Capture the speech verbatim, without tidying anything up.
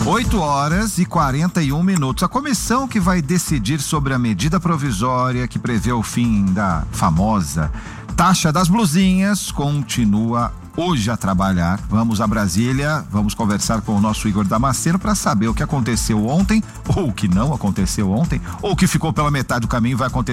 oito horas e quarenta e um minutos. A comissão que vai decidir sobre a medida provisória que prevê o fim da famosa taxa das blusinhas continua hoje a trabalhar. Vamos a Brasília, vamos conversar com o nosso Igor Damasceno para saber o que aconteceu ontem, ou o que não aconteceu ontem, ou o que ficou pela metade do caminho vai acontecer